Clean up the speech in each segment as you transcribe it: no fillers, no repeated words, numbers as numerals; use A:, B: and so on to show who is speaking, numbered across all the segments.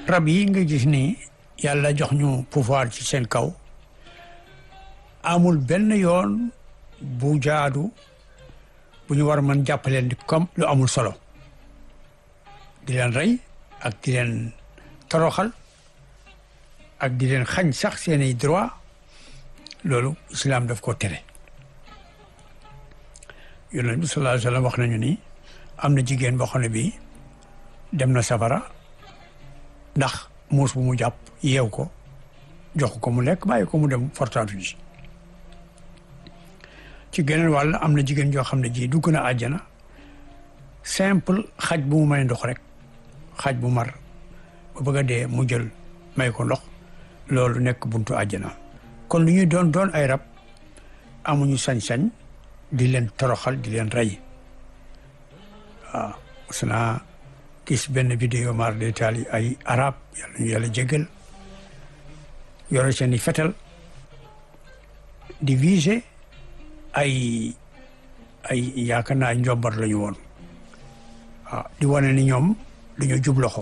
A: rab yi nga gis ni yàlla jox ñu pouvoir ci seen kaw amul benn yoon bu jaadu bu ñu war a mën jàppaleen di comme lu amul solo di leen rey ak di leen toroxal ak di leen xañ sax seeni droit loolu islam daf ko tere. Yonent bi sallallahu alayhi wa sallam wax nañu ni am na jigéen boo xam ne bii dem na safara ndax muus bu mu jàpp yeew ko jox ko mu lekk bàyyi ko mu dem fortaatu ji. ci geneen wàll am na jigéen joo xam ne ji dugg na àjjana simple xaj bu mu may ndox rek xaj bu mar ba bëgg a dee mu jël may ko ndox loolu nekk buntu àjjana. kon lu ñuy doon ay rab amuñu sañ-sañ di leen toroxal di leen rey. waaw mos naa gis benn vidéo mar de taali ay arab yàlla ñu yàlla jégal yore seen i fetal di viser ay yaakaar naa njombar la ñu woon waaw di wane ni ñoom dañoo jub loxo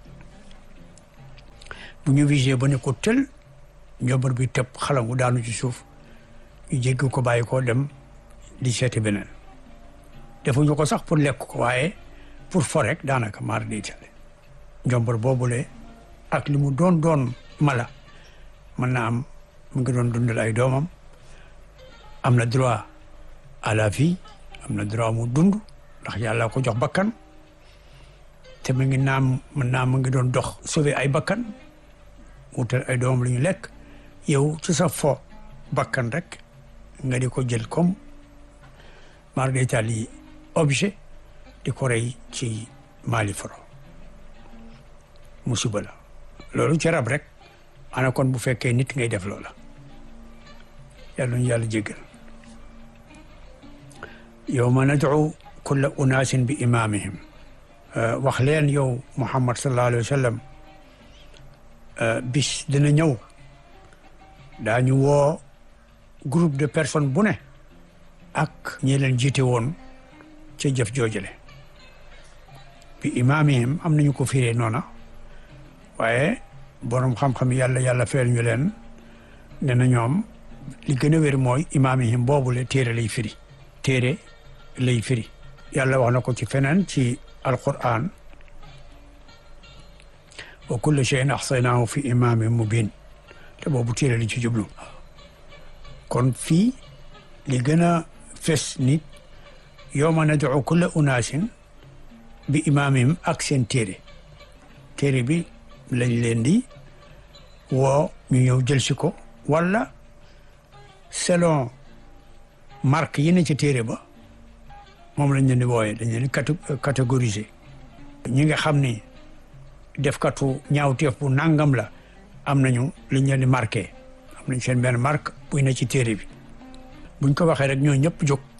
A: bu ñu visé ba ne ko tël njombar bi tëb xalangu daanu ci suuf ñu jéggi ko bàyyi ko dem di seeti beneen defuñu ko sax pour lekk ko waaye pour fo rek daanaka maar di tale njombar boobule ak li mu doon mala mën na am mu ngi doon dundal ay doomam am na droit à la vie am na droit mu dund ndax yàlla ko jox bakkan te mu ngi mu ngi doon dox sauver ay bakkan wutal ay doomam lu ñu lekk yow ci sa fo bakkan rek nga di ko jël comme mar d'Italie objet di ko rey ci Mali foro musiba la loolu ci rab rek ana kon bu fekkee nit ngay def loola yàlla ñu yàlla jéggal. yawma nad'u kulla unaasin bi imaamihim wax leen yow Muhammad sallallahu alayhi wa sallam bis dina ñëw daañu woo groupe de personnes bu ne ak ñi leen jiite woon ca jëf joojale bi imaamihim am nañu ko firee noona waaye borom xam-xam yàlla feel ñu leen ne na ñoom li gën a wér mooy imaamihim boobule téere lay firi téere lay firi yàlla wax na ko ci feneen ci alquran wa kullu shay'in ahsaynaahu fi imaamin mubin te boobu téere li ci jublu kon fii li gën a fes nit yawma nad'u kulla unaasin bi imaamihim ak seen téere bi lañ leen di woo ñu ñëw jël si ko wala selon marque yi ne ci téere ba moom lañ leen di wooyee dañ leen di catégoriser ñi nga xam ni defkatu ñaawteef bu nangam la am nañu liñ leen di marqué am nañ seen benn marque buy ne ci téere bi buñ ko waxee rek ñoo ñëpp jóg